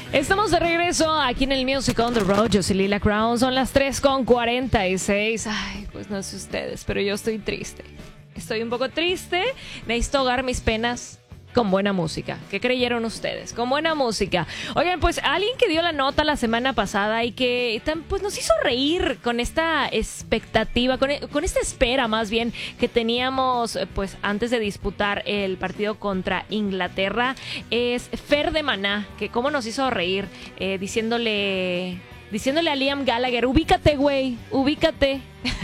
Estamos de regreso aquí en el Music on the Road. Yo soy Lila Crown. Son las 3:46. Ay, pues no sé ustedes, pero yo estoy triste. Estoy un poco triste. Necesito ahogar mis penas con buena música. ¿Qué creyeron ustedes? Con buena música. Oigan, pues alguien que dio la nota la semana pasada y que pues nos hizo reír con esta expectativa, con esta espera más bien que teníamos pues antes de disputar el partido contra Inglaterra, es Fer de Maná, que cómo nos hizo reír diciéndole a Liam Gallagher, ubícate güey, ubícate.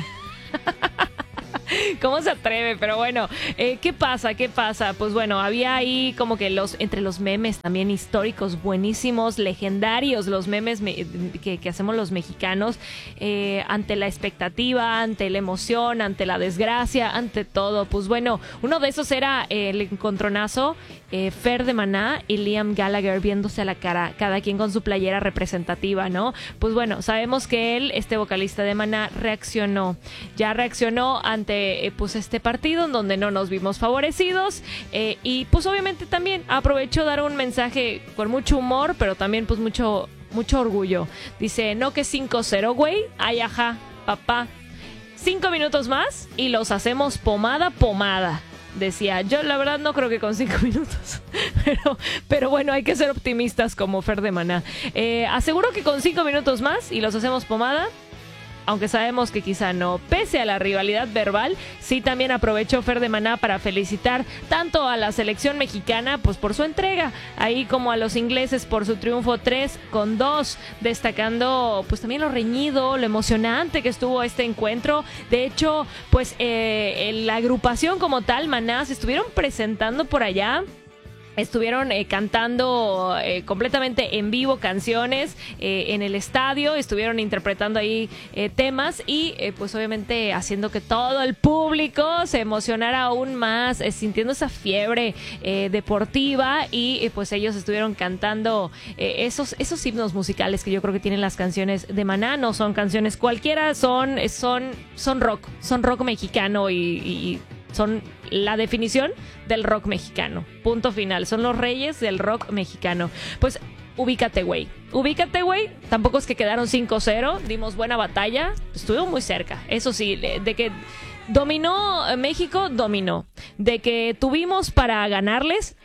¿Cómo se atreve? Pero bueno, ¿qué pasa? Pues bueno, había ahí como que entre los memes también históricos, buenísimos, legendarios, los memes que hacemos los mexicanos ante la expectativa, ante la emoción, ante la desgracia, ante todo. Pues bueno, uno de esos era el encontronazo, Fer de Maná y Liam Gallagher viéndose a la cara, cada quien con su playera representativa, ¿no? Pues bueno, sabemos que él, este vocalista de Maná, reaccionó ante pues este partido en donde no nos vimos favorecidos y pues obviamente también aprovechó dar un mensaje con mucho humor, pero también pues mucho orgullo. Dice, no que 5-0, güey, ay ajá, papá, 5 minutos más y los hacemos pomada. Decía, yo la verdad no creo que con 5 minutos, pero bueno, hay que ser optimistas como Fer de Maná. Aseguro que con 5 minutos más y los hacemos pomada, aunque sabemos que quizá no. Pese a la rivalidad verbal, sí también aprovechó Fer de Maná para felicitar tanto a la selección mexicana pues por su entrega, ahí como a los ingleses por su triunfo 3-2, destacando pues también lo reñido, lo emocionante que estuvo este encuentro. De hecho, pues la agrupación como tal, Maná, se estuvieron presentando por allá. Estuvieron cantando completamente en vivo canciones en el estadio, estuvieron interpretando ahí temas y pues obviamente haciendo que todo el público se emocionara aún más, sintiendo esa fiebre deportiva y pues ellos estuvieron cantando esos himnos musicales que yo creo que tienen las canciones de Maná. No son canciones cualquiera, son rock mexicano y son la definición del rock mexicano. Punto final. Son los reyes del rock mexicano. Pues ubícate, güey. Tampoco es que quedaron 5-0. Dimos buena batalla. Estuvo muy cerca. Eso sí, de que dominó México, dominó. De que tuvimos para ganarles.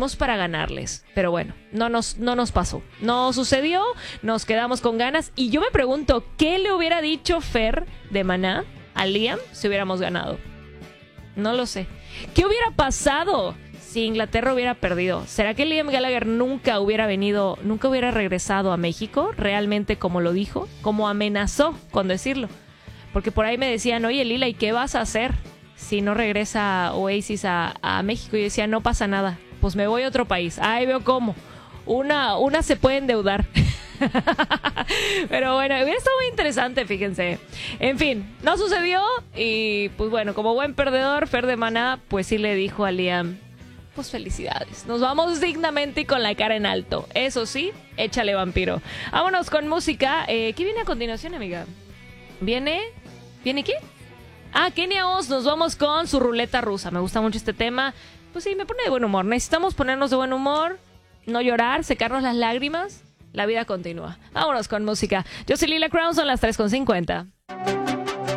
Pero bueno, no nos pasó. No sucedió. Nos quedamos con ganas. Y yo me pregunto, ¿qué le hubiera dicho Fer de Maná a Liam si hubiéramos ganado? No lo sé. ¿Qué hubiera pasado si Inglaterra hubiera perdido? ¿Será que Liam Gallagher nunca hubiera regresado a México? Realmente como lo dijo, como amenazó con decirlo. Porque por ahí me decían, oye Lila, ¿y qué vas a hacer si no regresa Oasis a México? Y yo decía, no pasa nada, pues me voy a otro país. Ahí veo cómo. Una se puede endeudar. Pero bueno, hubiera estado muy interesante, fíjense. En fin, no sucedió y pues bueno, como buen perdedor, Fer de Maná pues sí le dijo a Liam, pues felicidades, nos vamos dignamente y con la cara en alto. Eso sí, échale vampiro. Vámonos con música. ¿Qué viene a continuación, amiga? ¿Viene qué? Kenia Oz, nos vamos con su ruleta rusa. Me gusta mucho este tema. Pues sí, me pone de buen humor. Necesitamos ponernos de buen humor, no llorar, secarnos las lágrimas. La vida continúa. Vámonos con música. Yo soy Lila Crown, son las 3:50.